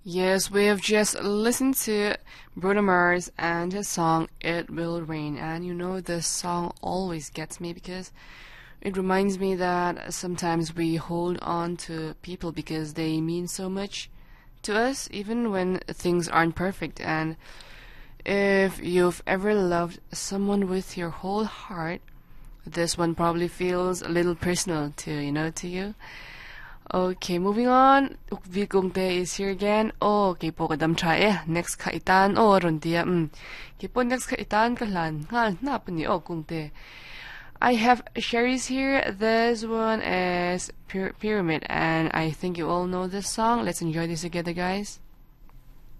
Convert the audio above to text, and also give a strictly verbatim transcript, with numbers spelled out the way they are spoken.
Yes, we have just listened to Bruno Mars and his song It Will Rain. And you know, this song always gets me because it reminds me that sometimes we hold on to people because they mean so much to us, even when things aren't perfect. And if you've ever loved someone with your whole heart, this one probably feels a little personal to, you know, to you. Okay, moving on. Ukvi Gungte is here again. Oh, kay po kadam try eh. Next kaitan. Oh, aron dia. Mm. Kay po next kaitan kalan. Nga, napon ni oh Gungte. I have Sherry's here. This one is Pyramid, and I think you all know this song. Let's enjoy this together, guys.